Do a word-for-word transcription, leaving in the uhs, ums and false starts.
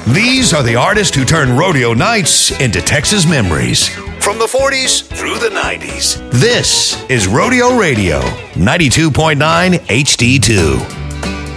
These are the artists who turned rodeo nights into Texas memories. From the forties through the nineties. This is Rodeo Radio, ninety-two point nine H D two.